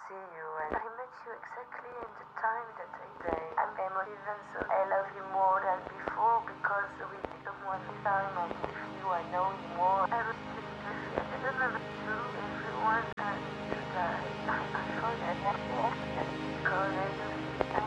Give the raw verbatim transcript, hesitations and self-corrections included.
see you, and I met you exactly in the time that I say. I'm emotive, so I love you more than before because with someone this time I'm with you, I know you more.